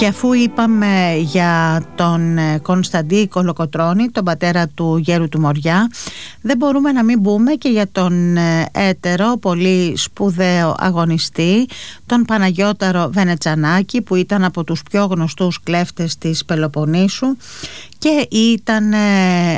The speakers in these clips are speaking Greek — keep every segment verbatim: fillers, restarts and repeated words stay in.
Και αφού είπαμε για τον Κωνσταντή Κολοκοτρώνη, τον πατέρα του Γέρου του Μοριά, δεν μπορούμε να μην πούμε και για τον έτερο, πολύ σπουδαίο αγωνιστή, τον Παναγιώταρο Βενετσανάκη, που ήταν από τους πιο γνωστούς κλέφτες της Πελοποννήσου και ήταν ε,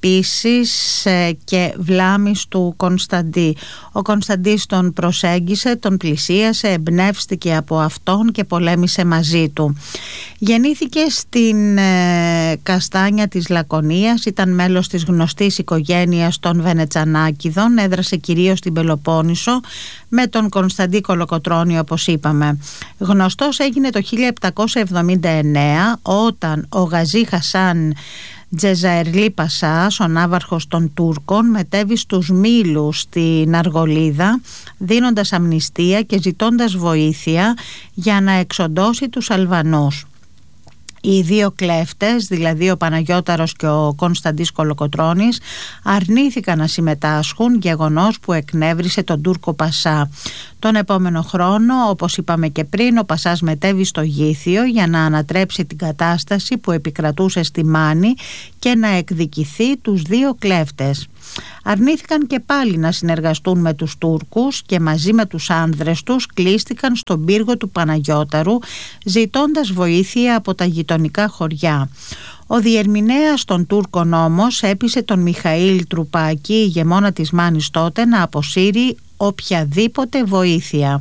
επίσης ε, και βλάμης του Κωνσταντή. Ο Κωνσταντής τον προσέγγισε, τον πλησίασε, εμπνεύστηκε από αυτόν και πολέμησε μαζί του. Γεννήθηκε στην ε, Καστάνια της Λακωνίας, ήταν μέλος της γνωστής οικογένειας των Βενετσανάκηδων, έδρασε κυρίως στην Πελοπόννησο με τον Κωνσταντή Κολοκοτρώνη, όπως είπαμε. Γνωστός έγινε το χίλια επτακόσια εβδομήντα εννέα όταν ο Γαζί Χασάν Τζεζαερλί Πασάς, ο ναύαρχος των Τούρκων, μετέβη στους Μήλους στην Αργολίδα, δίνοντας αμνηστία και ζητώντας βοήθεια για να εξοντώσει τους Αλβανούς. Οι δύο κλέφτες, δηλαδή ο Παναγιώταρος και ο Κωνσταντής Κολοκοτρώνης, αρνήθηκαν να συμμετάσχουν, γεγονός που εκνεύρισε τον Τούρκο Πασά. Τον επόμενο χρόνο, όπως είπαμε και πριν, ο Πασάς μετέβη στο Γήθιο για να ανατρέψει την κατάσταση που επικρατούσε στη Μάνη και να εκδικηθεί τους δύο κλέφτες. Αρνήθηκαν και πάλι να συνεργαστούν με τους Τούρκους και μαζί με τους άνδρες τους κλείστηκαν στον πύργο του Παναγιώταρου, ζητώντας βοήθεια από τα γειτονικά χωριά. Ο διερμηνέας των Τούρκων όμως έπεισε τον Μιχαήλ Τρουπάκη, ηγεμόνα της Μάνης τότε, να αποσύρει οποιαδήποτε βοήθεια.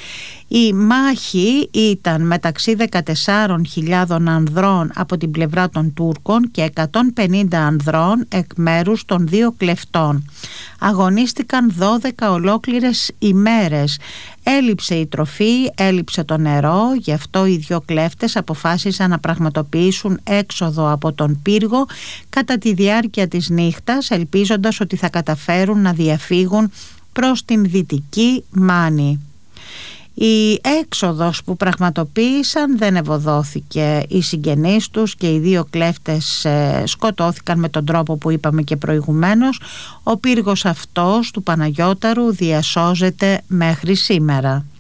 Η μάχη ήταν μεταξύ δεκατεσσάρων χιλιάδων ανδρών από την πλευρά των Τούρκων και εκατόν πενήντα ανδρών εκ μέρους των δύο κλεφτών. Αγωνίστηκαν δώδεκα ολόκληρες ημέρες. Έλειψε η τροφή, έλειψε το νερό, γι' αυτό οι δύο κλέφτες αποφάσισαν να πραγματοποιήσουν έξοδο από τον πύργο κατά τη διάρκεια της νύχτας, ελπίζοντας ότι θα καταφέρουν να διαφύγουν προς την δυτική Μάνη. Η έξοδος που πραγματοποίησαν δεν ευωδόθηκε. Οι συγγενείς τους και οι δύο κλέφτες σκοτώθηκαν με τον τρόπο που είπαμε και προηγουμένως. Ο πύργος αυτός του Παναγιώταρου διασώζεται μέχρι σήμερα.